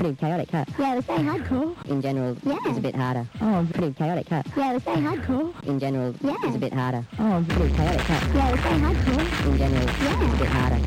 pretty chaotic, huh? Yeah, it was very hardcore. In general, Yeah. it's a bit harder. Oh, Pretty chaotic, huh? Yeah, it was very hardcore. In general, Yeah. it's a bit harder. oh, Pretty chaotic, huh? Yeah, it was very hardcore. In general, Yeah. it's a bit harder.